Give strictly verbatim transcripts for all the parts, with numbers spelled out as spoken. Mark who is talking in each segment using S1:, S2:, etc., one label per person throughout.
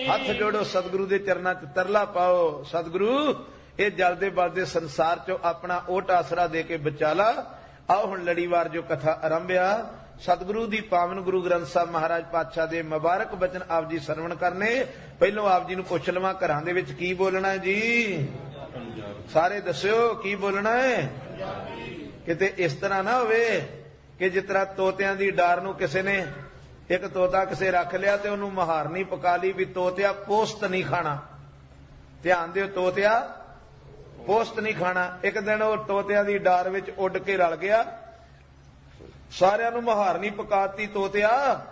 S1: ਹੱਥ ਜੋੜੋ ਸਤਿਗੁਰੂ ਦੇ ਚਰਨਾਂ 'ਚ ਤਰਲਾ ਪਾਓ, ਸਤਿਗੁਰੂ ਇਹ ਜਲਦੇ ਬਲਦੇ ਸੰਸਾਰ 'ਚੋਂ ਆਪਣਾ ਓਟ ਆਸਰਾ ਦੇ ਕੇ ਬਚਾ ਲਾ। ਆਓ ਹੁਣ ਲੜੀਵਾਰ ਜੋ ਕਥਾ ਆਰੰਭਿਆ। ਸਤਿਗੁਰੂ ਦੀ ਪਾਵਨ ਗੁਰੂ ਗ੍ਰੰਥ ਸਾਹਿਬ ਮਹਾਰਾਜ ਪਾਤਸ਼ਾਹ ਦੇ ਮੁਬਾਰਕ ਬਚਨ ਆਪ ਜੀ ਸਰਵਣ ਕਰਨੇ। ਪਹਿਲੋਂ ਆਪ ਜੀ ਨੂੰ ਪੁੱਛ ਲਵਾਂ, ਘਰਾਂ ਦੇ ਵਿੱਚ ਕੀ ਬੋਲਣਾ ਜੀ? ਸਾਰੇ ਦੱਸਿਓ ਕੀ ਬੋਲਣਾ ਹੈ। ਕਿਤੇ ਇਸ ਤਰ੍ਹਾਂ ਨਾ ਹੋਵੇ ਕਿ ਜਿਸ ਤਰ੍ਹਾਂ ਤੋਤਿਆਂ ਦੀ ਡਾਰ ਨੂੰ ਕਿਸੇ ਨੇ, ਇੱਕ ਤੋਤਾ ਕਿਸੇ ਰੱਖ ਲਿਆ ਤੇ ਉਹਨੂੰ ਮਹਾਰਨੀ ਪਕਾ ਲਈ ਵੀ ਤੋਤਿਆ ਪੋਸਤ ਨਹੀਂ ਖਾਣਾ। ਧਿਆਨ ਦਿਓ, ਤੋਤਿਆ ਪੋਸਤ ਨਹੀਂ ਖਾਣਾ। ਇੱਕ ਦਿਨ ਉਹ ਤੋਤਿਆਂ ਦੀ ਡਾਰ ਵਿੱਚ ਉੱਡ ਕੇ ਰਲ ਗਿਆ, ਸਾਰਿਆਂ ਨੂੰ ਮਹਾਰਨੀ ਪਕਾਤੀ, ਤੋਤਿਆ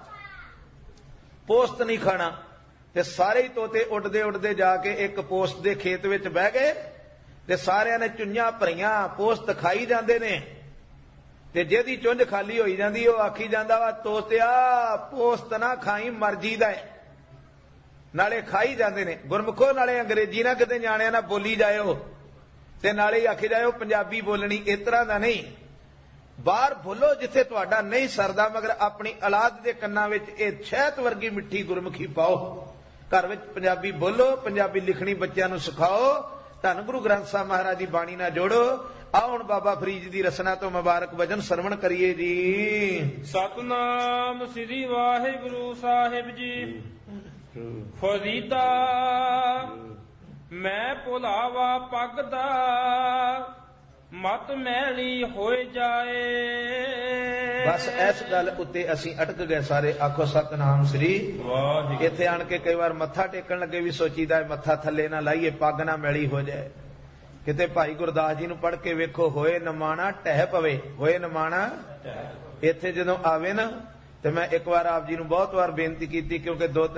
S1: ਪੋਸਤ ਨਹੀਂ ਖਾਣਾ। ਤੇ ਸਾਰੇ ਹੀ ਤੋਤੇ ਉੱਡਦੇ ਉੱਡਦੇ ਜਾ ਕੇ ਇੱਕ ਪੋਸਤ ਦੇ ਖੇਤ ਵਿੱਚ ਬਹਿ ਗਏ ਤੇ ਸਾਰਿਆਂ ਨੇ ਚੁੰਝਾਂ ਭਰੀਆਂ, ਪੋਸਤ ਖਾਈ ਜਾਂਦੇ ਨੇ। ਤੇ ਜਿਹਦੀ ਚੁੰਝ ਖਾਲੀ ਹੋਈ ਜਾਂਦੀ ਉਹ ਆਖੀ ਜਾਂਦਾ ਵਾ, ਤੋਤਿਆ ਪੋਸਤ ਨਾ ਖਾਈ, ਮਰਜੀ ਦਾ ਹੈ। ਨਾਲੇ ਖਾਈ ਜਾਂਦੇ ਨੇ। ਗੁਰਮੁਖੋ ਨਾਲੇ ਅੰਗਰੇਜ਼ੀ ਨਾ ਕਿਤੇ ਨਿਆਣਿਆਂ ਨਾਲ ਬੋਲੀ ਜਾਇਓ ਤੇ ਨਾਲੇ ਹੀ ਆਖੀ ਜਾਇਓ ਪੰਜਾਬੀ ਬੋਲਣੀ। ਇਸ ਤਰ੍ਹਾਂ ਦਾ ਨਹੀਂ, ਬਾਹਰ ਬੋਲੋ ਜਿੱਥੇ ਤੁਹਾਡਾ ਨਹੀਂ ਸਰਦਾ, ਮਗਰ ਆਪਣੀ ਔਲਾਦ ਦੇ ਕੰਨਾਂ ਵਿੱਚ ਇਹ ਸ਼ਹਿਦ ਵਰਗੀ ਮਿੱਠੀ ਗੁਰਮੁਖੀ ਪਾਓ। ਘਰ ਵਿੱਚ ਪੰਜਾਬੀ ਬੋਲੋ, ਪੰਜਾਬੀ ਲਿਖਣੀ ਬੱਚਿਆਂ ਨੂੰ ਸਿਖਾਓ। ਧੰਨ ਗੁਰੂ ਗ੍ਰੰਥ ਸਾਹਿਬ ਮਹਾਰਾਜ ਦੀ ਬਾਣੀ ਨਾਲ ਜੋੜੋ। ਆਓ ਹੁਣ ਬਾਬਾ ਫਰੀਦ ਦੀ ਰਸਨਾ ਤੋਂ ਮੁਬਾਰਕ ਵਚਨ ਸਰਵਣ ਕਰੀਏ ਜੀ।
S2: ਸਤਨਾਮ ਸ੍ਰੀ ਵਾਹਿਗੁਰੂ ਸਾਹਿਬ ਜੀ। ਫਰੀਦਾ ਮੈਂ ਭੁਲਾਵਾ ਪੱਗ ਦਾ, ਮਤ ਮੈਲੀ ਹੋਏ ਜਾਏ।
S1: ਬਸ ਇਸ ਗੱਲ ਉੱਤੇ ਅਸੀਂ ਅਟਕ ਗਏ ਸਾਰੇ। ਆਖੋ ਸਤਨਾਮ ਸ੍ਰੀ ਵਾਹਿਗੁਰੂ। ਇੱਥੇ ਆਣ ਕੇ ਕਈ ਵਾਰ ਮੱਥਾ ਟੇਕਣ ਲੱਗੇ ਵੀ ਸੋਚੀਦਾ ਮੱਥਾ ਥੱਲੇ ਨਾ ਲਾਈਏ, ਪੱਗ ਨਾ ਮੈਲੀ ਹੋ ਜਾਏ। ਕਿਤੇ ਭਾਈ ਗੁਰਦਾਸ ਜੀ ਨੂੰ ਪੜ੍ਹ ਕੇ ਵੇਖੋ, ਹੋਏ ਨਮਾਣਾ ਟਹਿ ਪਵੇ, ਹੋਏ ਨਮਾਣਾ। ਇੱਥੇ ਜਦੋਂ ਆਵੇ ਨਾ ਤੇ ਮੈਂ ਇੱਕ ਵਾਰ ਆਪ ਜੀ ਨੂੰ ਬਹੁਤ ਵਾਰ ਬੇਨਤੀ ਕੀਤੀ, ਕਿਉਂਕਿ ਦੋ